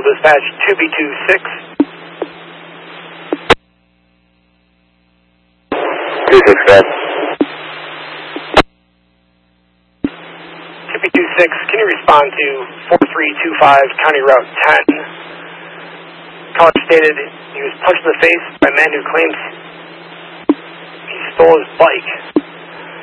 Dispatch 2B26. 26, bad. 2B26, can you respond to 4325 County Route 10? Caller stated he was punched in the face by a man who claims he stole his bike.